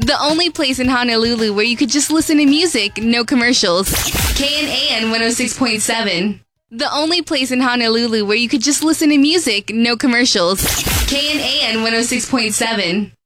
The only place in Honolulu where you could just listen to music, no commercials. KNAN 106.7. The only place in Honolulu where you could just listen to music, no commercials. KNAN 106.7.